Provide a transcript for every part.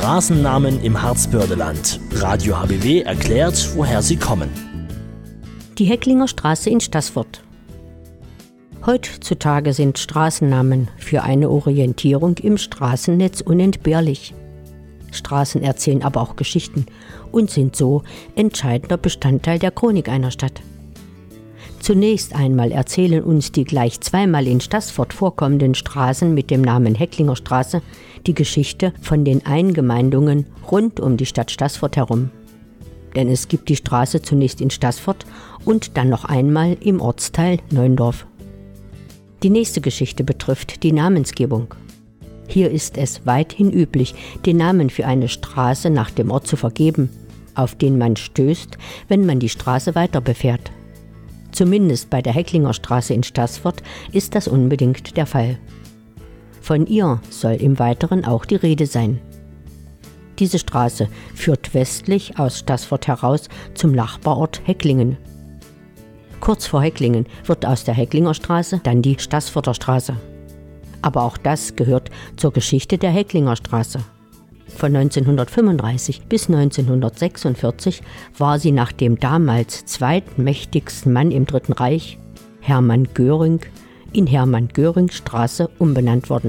Straßennamen im Harzbördeland. Radio HBW erklärt, woher sie kommen. Die Hecklinger Straße in Staßfurt. Heutzutage sind Straßennamen für eine Orientierung im Straßennetz unentbehrlich. Straßen erzählen aber auch Geschichten und sind so entscheidender Bestandteil der Chronik einer Stadt. Zunächst einmal erzählen uns die gleich zweimal in Staßfurt vorkommenden Straßen mit dem Namen Hecklinger Straße die Geschichte von den Eingemeindungen rund um die Stadt Staßfurt herum. Denn es gibt die Straße zunächst in Staßfurt und dann noch einmal im Ortsteil Neuendorf. Die nächste Geschichte betrifft die Namensgebung. Hier ist es weithin üblich, den Namen für eine Straße nach dem Ort zu vergeben, auf den man stößt, wenn man die Straße weiter befährt. Zumindest bei der Hecklinger Straße in Staßfurt ist das unbedingt der Fall. Von ihr soll im Weiteren auch die Rede sein. Diese Straße führt westlich aus Staßfurt heraus zum Nachbarort Hecklingen. Kurz vor Hecklingen wird aus der Hecklinger Straße dann die Staßfurter Straße. Aber auch das gehört zur Geschichte der Hecklinger Straße. Von 1935 bis 1946 war sie nach dem damals zweitmächtigsten Mann im Dritten Reich, Hermann Göring, in Hermann-Göring-Straße umbenannt worden.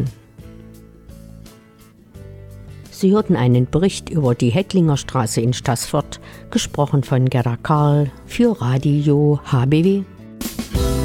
Sie hörten einen Bericht über die Hecklinger Straße in Staßfurt, gesprochen von Gerda Karl für Radio HBW.